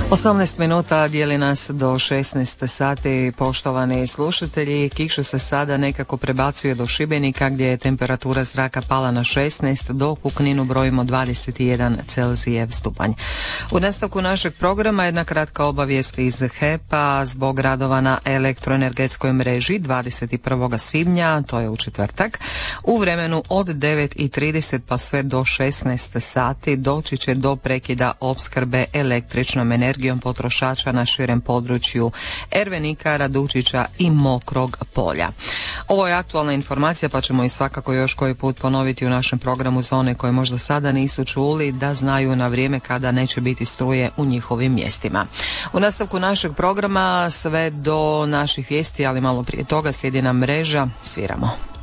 18 minuta dijeli nas do 16 sati, poštovani slušatelji. Kiša se sada nekako prebacuje do Šibenika gdje je temperatura zraka pala na 16, dok u Kninu brojimo 21 Celzijev stupanj. U nastavku našeg programa jedna kratka obavijest iz HEP-a zbog radova na elektroenergetskoj mreži 21. svibnja, to je u četvrtak, u vremenu od 9:30 pa sve do 16 sati doći će do prekida opskrbe električnom energijom potrošača na širem području Ervenika, Radučića i Mokrog polja. Ovo je aktualna informacija, pa ćemo i svakako još koji put ponoviti u našem programu za one koji možda sada nisu čuli, da znaju na vrijeme kada neće biti struje u njihovim mjestima. U nastavku našeg programa sve do naših vijesti, ali malo prije toga slijedi nam mreža, sviramo.